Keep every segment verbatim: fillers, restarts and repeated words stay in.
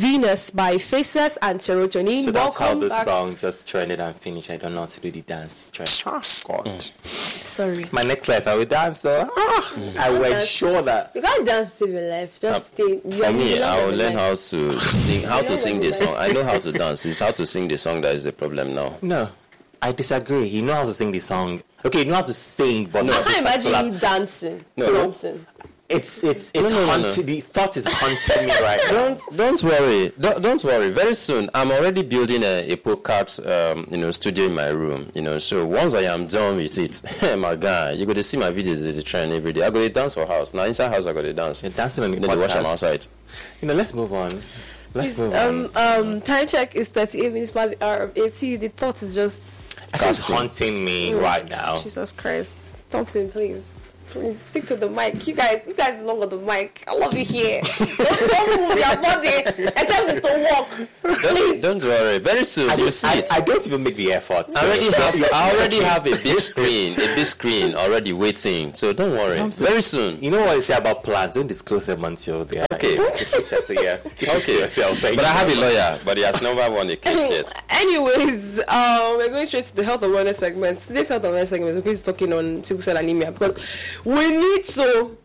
Venus by Faceless and Serotonin. So that's Welcome how the back. song just trended and finished. I don't know how to do the dance trend. Oh, God. Mm. Sorry. My next life, I will dance. So ah, mm. I will ensure that. You can't dance till your life. Just uh, stay. For me, I will learn how to sing. How to sing the song. I know how to dance. It's how to sing the song that is the problem now. No, I disagree. You know how to sing the song. Okay, you know how to sing, but no, not I can't imagine you dancing. No, dancing. It's it's it's no, no, haunting. No, no. The thought is haunting me right now. Don't don't worry. Don't, don't worry. Very soon, I'm already building a, a podcast, um, you know, studio in my room. You know, so once I am done with it, my guy, you're going to see my videos in the trend every day. I go to dance for house. Now inside house, I go to dance. You're dancing on the then podcast. Watch them outside. You know, let's move on. Let's Please, move um, on. Um, time check is thirty-eight minutes past the hour of eighty. The thought is just. It's haunting me mm. right now. Jesus Christ, Thompson, please. Please stick to the mic. You guys, you guys belong on the mic. I love you here. don't, don't move your body except just to walk. Don't, don't worry. Very soon I you see I, it. I don't even make the effort. So. I already have. I already have a big screen, a big screen already waiting. So don't worry. Very soon. You know what I say about plans? Don't disclose them until they are. Okay. So yeah. Okay. Yourself. Thank but you. I have a lawyer, but he has never won a case yet. Anyways, um, we're going straight to the health awareness segment. Today's health awareness segment, we're going to be talking on sickle cell anemia because we need to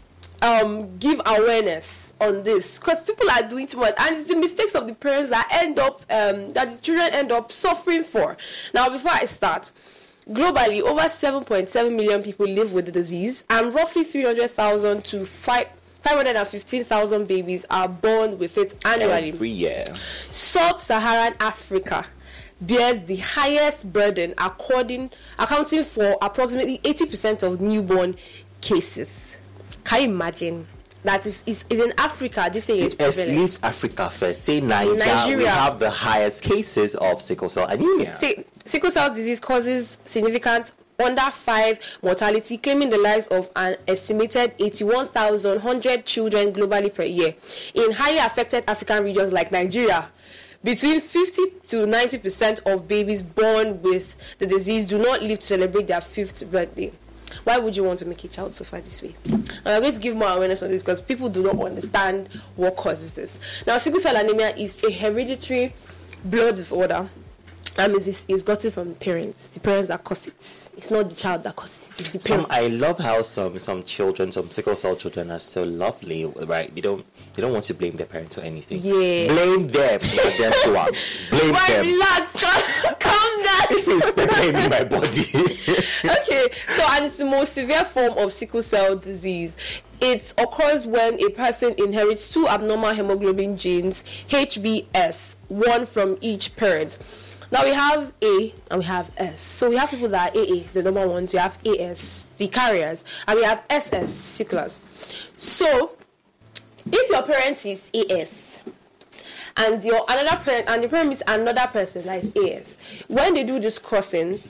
um, give awareness on this because people are doing too much, and it's the mistakes of the parents that end up um, that the children end up suffering for. Now, before I start, globally, over seven point seven million people live with the disease, and roughly three hundred thousand to five. five hundred fifteen thousand babies are born with it annually. Every year. Sub-Saharan Africa bears the highest burden, according accounting for approximately eighty percent of newborn cases. Can you imagine? That is, is, is in Africa, this thing is prevalent. Leave Africa first. Say Nigeria, Nigeria. We have the highest cases of sickle cell anemia. See, sickle cell disease causes significant under five mortality, claiming the lives of an estimated eighty-one thousand one hundred children globally per year. In highly affected African regions like Nigeria, between fifty to ninety percent of babies born with the disease do not live to celebrate their fifth birthday. Why would you want to make a child suffer this way? And I'm going to give more awareness on this because people do not understand what causes this. Now, sickle cell anemia is a hereditary blood disorder. That means it's, it's gotten from the parents. The parents that cause it. It's not the child that causes it. It's the some, parents. I love how some some children, some sickle cell children are so lovely, right? They don't they don't want to blame their parents or anything. Yeah. Blame them. Not them to one. Blame Why, them. relax. Calm down. This is blaming my body. Okay. So, and it's the most severe form of sickle cell disease. It occurs when a person inherits two abnormal hemoglobin genes, H B S, one from each parent. Now we have A and we have S. So we have people that are A A, the normal ones. We have A S, the carriers, and we have S S, sicklers. So if your parent is A S and your another parent and the parent is another person that is A S, when they do this crossing,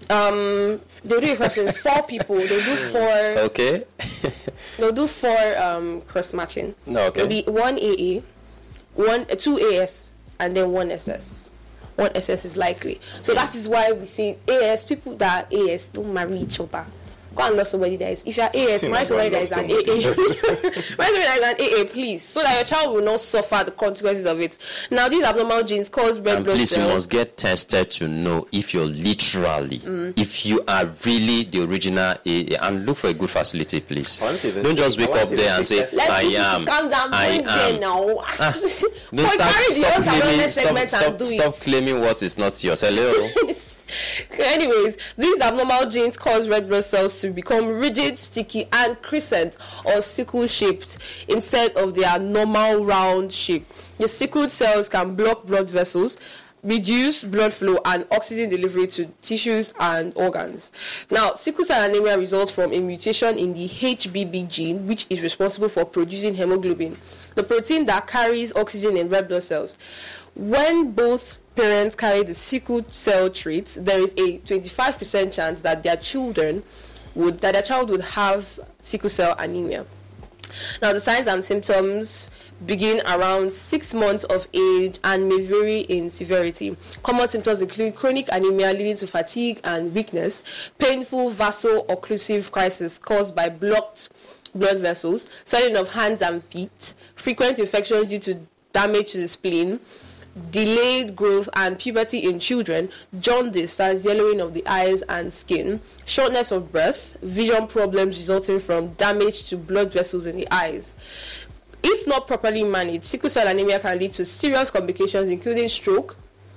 um, they do a crossing four people. They do four. Okay. They'll do four um, cross matching. No, okay. There'll be one A A, one uh, two A S, and then one S S. One S S is likely. So that is why we say A S, people that are A S don't marry each other. Go and love somebody that is. If you are A S, marry somebody that is an A A. Marry somebody that is an A A, please. So that your child will not suffer the consequences of it. Now, these abnormal genes cause red and blood please, cells. you must get tested to know if you're literally, mm. if you are really the original A A. And look for a good facility, please. Don't just wake up there and say, I am. Calm down, I am. Now. Ah, don't start, stop, claiming, stop, stop, stop claiming what is not yours. Hello. Anyways, these abnormal genes cause red blood cells to become rigid, sticky, and crescent or sickle-shaped instead of their normal round shape. The sickled cells can block blood vessels, reduce blood flow, and oxygen delivery to tissues and organs. Now, sickle cell anemia results from a mutation in the H B B gene, which is responsible for producing hemoglobin, the protein that carries oxygen in red blood cells. When both parents carry the sickle cell traits, there is a twenty-five percent chance that their children would that their child would have sickle cell anemia. Now, the signs and symptoms begin around six months of age and may vary in severity. Common symptoms include chronic anemia leading to fatigue and weakness, painful vaso-occlusive crisis caused by blocked blood vessels, swelling of hands and feet, frequent infections due to damage to the spleen, delayed growth and puberty in children, jaundice, that's yellowing of the eyes and skin, shortness of breath, vision problems resulting from damage to blood vessels in the eyes. If not properly managed, sickle cell anemia can lead to serious complications including stroke,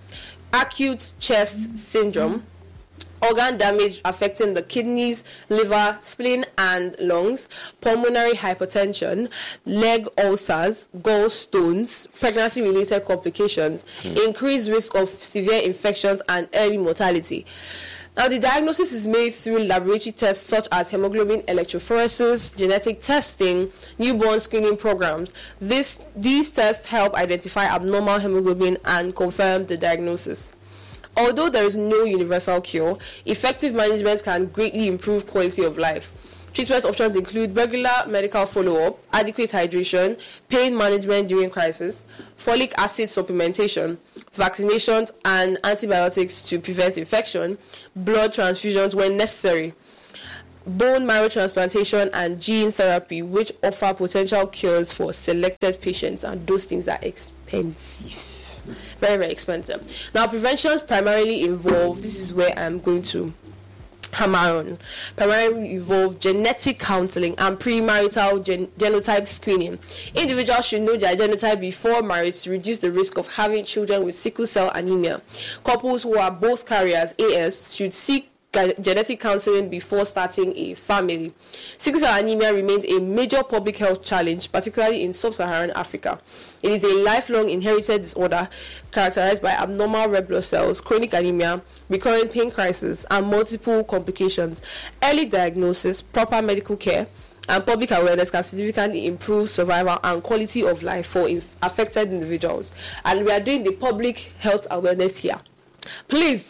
acute chest syndrome, organ damage affecting the kidneys, liver, spleen and lungs, pulmonary hypertension, leg ulcers, gallstones, pregnancy-related complications, mm. increased risk of severe infections and early mortality. Now, the diagnosis is made through laboratory tests such as hemoglobin electrophoresis, genetic testing, newborn screening programs. This, these tests help identify abnormal hemoglobin and confirm the diagnosis. Although there is no universal cure, effective management can greatly improve quality of life. Treatment options include regular medical follow-up, adequate hydration, pain management during crisis, folic acid supplementation, vaccinations and antibiotics to prevent infection, blood transfusions when necessary, bone marrow transplantation and gene therapy, which offer potential cures for selected patients, and those things are expensive. Very, very expensive. Now, preventions primarily involve, this is where I'm going to hammer on, primarily involve genetic counseling and premarital gen- genotype screening. Individuals should know their genotype before marriage to reduce the risk of having children with sickle cell anemia. Couples who are both carriers, A S, should seek genetic counseling before starting a family. Sickle cell anemia remains a major public health challenge, particularly in sub-Saharan Africa. It is a lifelong inherited disorder characterized by abnormal red blood cells, chronic anemia, recurrent pain crisis, and multiple complications. Early diagnosis, proper medical care, and public awareness can significantly improve survival and quality of life for inf- affected individuals. And we are doing the public health awareness here. Please,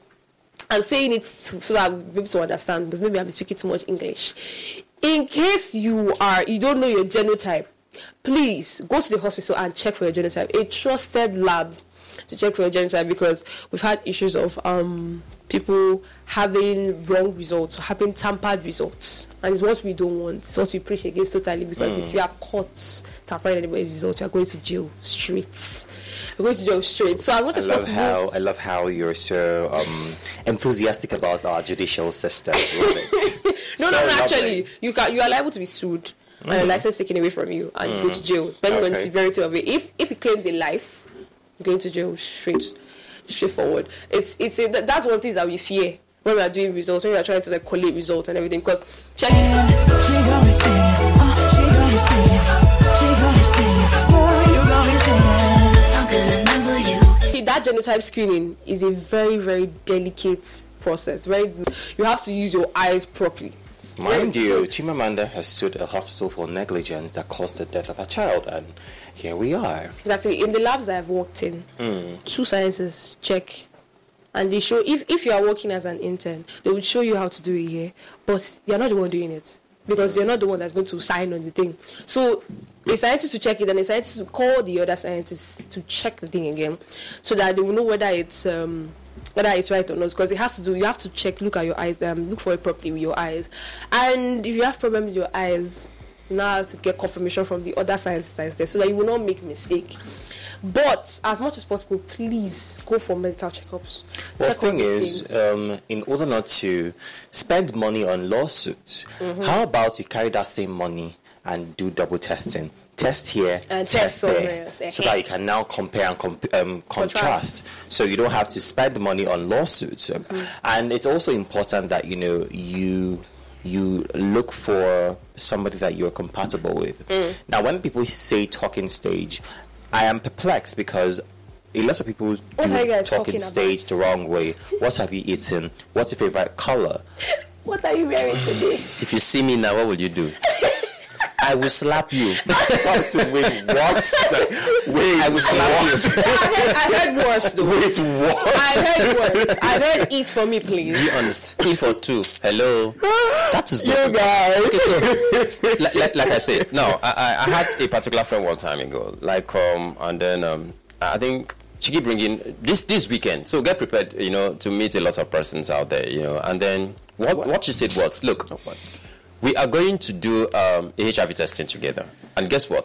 I'm saying it to, so that we'll be able to understand, because maybe I'm speaking too much English. In case you are, you don't know your genotype, please go to the hospital and check for your genotype. A trusted lab to check for your genotype, because we've had issues of um people having wrong results, having tampered results, and it's what we don't want. It's what we preach against totally, because mm. if you are caught tampering anybody's results, you're going to jail straight. You're going to jail straight. So I want to. I love how I love how you're so um, enthusiastic about our judicial system. no, so no, no. Actually, you can you are liable to be sued mm-hmm. and a license taken away from you, and mm. you go to jail, depending okay. on the severity of it. If if it claims a life, you're going to jail straight. Straightforward. It's it's a, that's one thing that we fear when we are doing results, when we are trying to like collate results and everything. Because check it. She gonna sing it. Uh, she gonna sing it. She gonna sing it. Boy, you gonna sing it. I'm gonna remember you. That genotype screening is a very very delicate process. Very, you have to use your eyes properly. Mind you, so, Chimamanda has sued a hospital for negligence that caused the death of her child, and here we are. Exactly. In the labs I've worked in, mm. two sciences check, and they show, if, if you are working as an intern, they would show you how to do it here, but you're not the one doing it, because you're not the one that's going to sign on the thing. So a scientist to check it, and a scientist to call the other scientists to check the thing again, so that they will know whether it's um, whether it's right or not, because it has to do, you have to check, look at your eyes, um, look for it properly with your eyes. And if you have problems with your eyes, you now have to get confirmation from the other scientists there, so that you will not make mistake. But as much as possible, please go for medical checkups. Well, Check the thing is, um, in order not to spend money on lawsuits, mm-hmm. how about you carry that same money and do double testing? Test here, and test, test there, so, so that you can now compare and comp- um, contrast. contrast. So you don't have to spend money on lawsuits. Mm-hmm. And it's also important that, you know, you you look for somebody that you're compatible with. Mm. Now, when people say talking stage, I am perplexed, because a lot of people do talking stage about? the wrong way. What have you eaten? What's your favorite color? What are you wearing today? If you see me now, what will you do? I will slap you. Wait, what? Wait, I will slap you. I, I heard worse, though. Wait, what? I heard worse. I heard eat for me, please. Do you understand? Eat for two. Hello. That is you not guys. So, like, like, like I said, no, I, I had a particular friend one time ago. Like, um, and then um, I think she keep bringing this this weekend. So get prepared, you know, to meet a lot of persons out there, you know. And then what what, what she said was, look. What? We are going to do um, a H I V testing together. And guess what?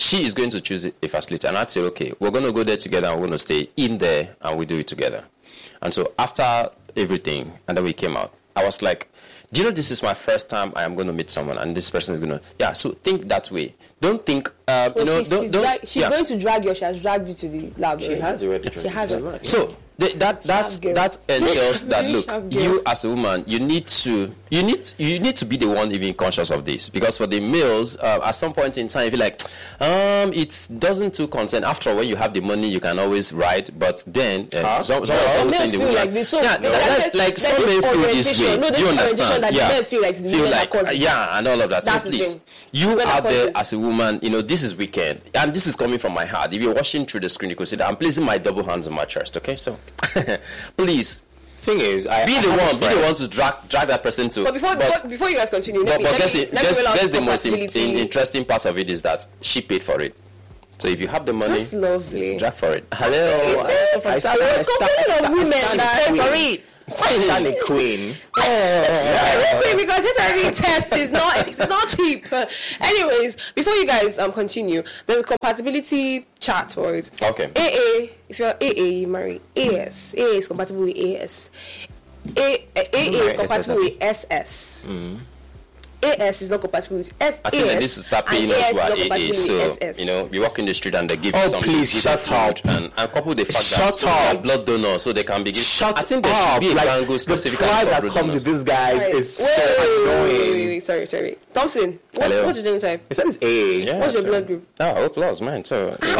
she is going to choose a facility. And I'd say, okay, we're going to go there together and we're going to stay in there and we do it together. And so after everything, and then we came out, I was like, do you know this is my first time I am going to meet someone and this person is going to, yeah, so think that way. Don't think, uh, well, you know, she's, don't, she's, don't, drag, she's yeah. going to drag you, or she has dragged you to the lab. She has already. She has already. So th- that that's that entails that look, you as a woman, you need to you need you need to be the one even conscious of this, because for the males, uh, at some point in time, you feel like um it doesn't too concern. After all, when you have the money, you can always ride. But then uh, huh? some, someone no, always saying the woman, like this. So yeah, no, that's, like some men feel this way. No, do you understand? That yeah, men feel like, feel like uh, yeah, and all of that. That's so please, the you out there as a woman, you know this is weekend, and this is coming from my heart. If you're watching through the screen, you could see that I'm placing my double hands on my chest. Okay, so please. Thing is, I, be I the one, be the one to drag drag that person to. But before, but, before, before you guys continue, let but, me, but let guess, me, it, let guess, me guess the most in, in, in, interesting part of it is that she paid for it. So if you have the money, that's lovely. Drag for it. Hello, I stand of women that pay for it. I'm a queen. Yeah, queen because H I V test is not it's not cheap. Anyways, before you guys um continue, there's a compatibility chart for it. Okay. A A, if you're A A, you marry A S. A A is compatible with A S. A A is compatible with S S. Mm. A S is not compatible with S S. I think that this is start paying us who are A A. So, S S. you know, you walk in the street and they give oh, you something. Please, shut up. And, and couple the fact shut that up. they are blood donor, so they can begin. Shut I think there up. should be a like, bangle specifically the pride that blood comes donors. to these guys right. is wait, so wait, annoying. Wait, wait, wait, sorry, sorry. Thompson, what, what's your genotype? It said it's A. Yeah, what's your so, blood group? Oh, O plus, man. So. You know.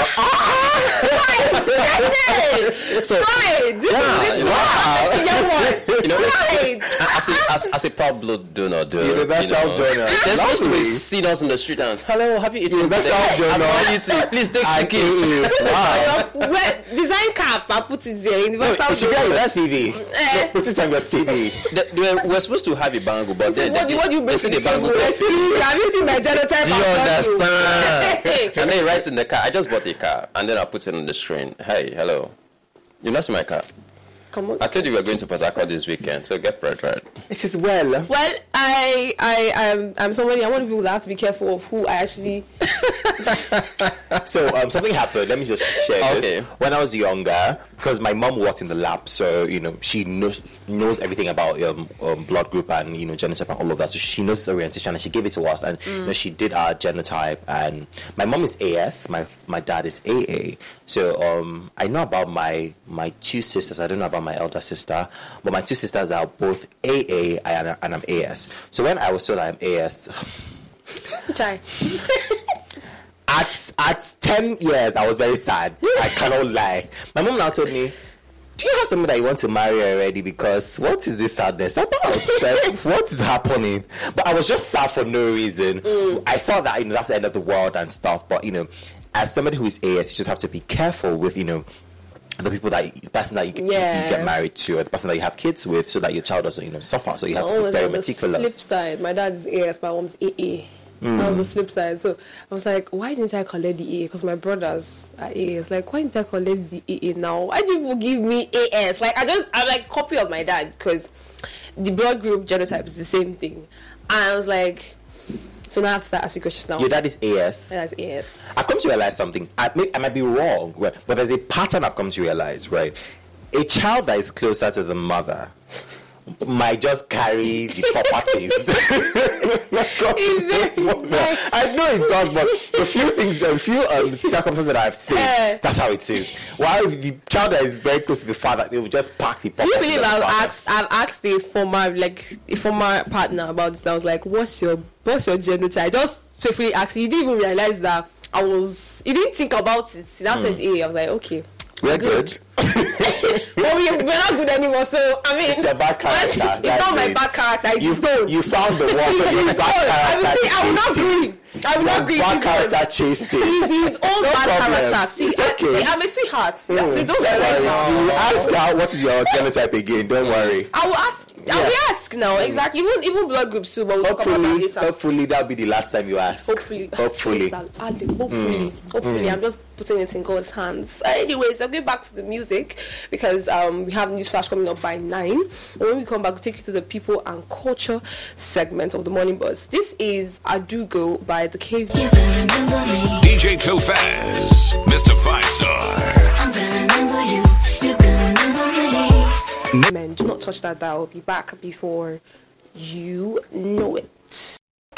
so, right. This yeah, is wow. one. You know, right. as a as, as a proud blood donor, do universal you know, donor. They're supposed to see us in the street and hello, have you eaten universal donor? Please take chicken. Wow. Well, design cap. I put it there. Universal no, it should be on your C V. Eh. Put it on your C V. the, they were, we're supposed to have a bangle, but then what, they, what do you bring to the table? Have you seen my genotype? Do you understand? And then right in the car. I just bought a car, and then I put it on the screen. Hey, hello. You lost my car. Come on. I told you we were going to Port Harcourt this weekend, so get prepared, right? It is well. Well, I, I, I'm, I'm somebody. I want people to have to be careful of who I actually. So um, something happened. Let me just share okay. this. When I was younger, because my mom worked in the lab, so you know she knows knows everything about um, um, blood group and you know genotype and all of that. So she knows the orientation, and she gave it to us. And mm. you know, she did our genotype. And my mom is A S. My my dad is A A. So um, I know about my my two sisters. I don't know about my elder sister, but my two sisters are both A A and, and I'm A S. So when I was told I'm A S. Try. At at ten years, I was very sad. I cannot lie. My mom now told me, "Do you have someone that you want to marry already? Because what is this sadness about? Like, what is happening?" But I was just sad for no reason. Mm. I thought that you know that's the end of the world and stuff. But you know, as somebody who is A S, you just have to be careful with you know the people that the person that you, yeah. you get married to, or the person that you have kids with, so that your child doesn't you know suffer. So you have to be very meticulous. Flip side, my dad is A S, my mom's A A. Mm. That was the flip side. So I was like, why didn't I collect the A? Because my brothers are A S. Like, why didn't I collect the A A now? Why did you give me A S? Like, I just, I'm like copy of my dad because the blood group genotype is the same thing. And I was like, so now I have to start asking questions now. Your dad is A S. My dad's A S. I've come to realize something. I, may, I might be wrong, but there's a pattern I've come to realize, right? A child that is closer to the mother might just carry the properties. I know it does, but a few things, a few um, circumstances that I've seen, uh, that's how it is. While the child that is very close to the father, they will just pack the property. You believe I've asked, I've asked a former, like a former partner about this. I was like, "What's your, what's your genotype?" I just swiftly asked. He didn't even realize that I was. He didn't think about it. He now mm. said, "A." I was like, "Okay." We're good. good. But we, we're not good anymore, so I mean, it's a bad character. It's not my bad character. It's you, his own. You found the one. So his bad character. I will not agree. I will not agree. Bad character chased him. He's his own no bad problem. character. See, it's okay. see, I'm a sweetheart. Mm. So don't worry. You will ask her what is your genotype again. Don't worry. I will ask. Yeah. We ask now, exactly. Even even blood groups too, but we'll talk about that later. Hopefully, that'll be the last time you ask. Hopefully. Hopefully. Hopefully. Mm. Hopefully. Mm. I'm just putting it in God's hands. Anyways, I'll get back to the music because um, we have news flash coming up by nine. And when we come back, we'll take you to the people and culture segment of the Morning Buzz. This is I Do Go by The Cave. D J Tofaz, Mister Five Star. I'm gonna remember you. You're gonna remember me. Men, do not touch that dial. I'll be back before you know it.